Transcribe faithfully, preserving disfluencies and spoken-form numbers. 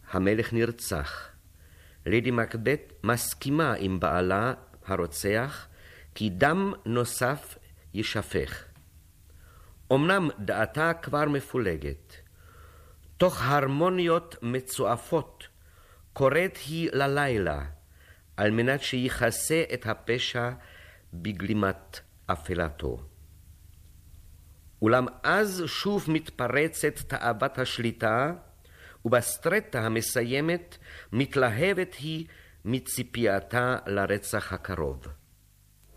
המלך נרצח. לידי מקבת מסכימה עם בעלה הרוצח כי דם נוסף ישפך. אמנם דעתה כבר מפולגת. תוך הרמוניות מצועפות קוראת היא ללילה, על מנת שיחסה את הפשע בגלימת אפלתו. אולם אז שוב מתפרצת תאוות השליטה, ובסטרטה המסיימת מתלהבת היא מציפייתה לרצח הקרוב.